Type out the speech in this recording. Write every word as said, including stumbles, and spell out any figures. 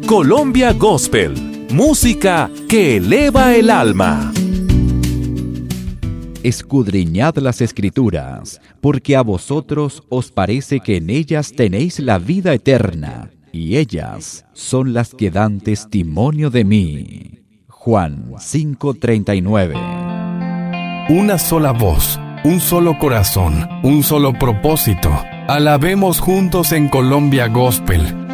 Colombia Gospel, música que eleva el alma. Escudriñad las Escrituras, porque a vosotros os parece que en ellas tenéis la vida eterna, y ellas son las que dan testimonio de mí. Juan cinco treinta y nueve. Una sola voz, un solo corazón, un solo propósito. Alabemos juntos en Colombia Gospel.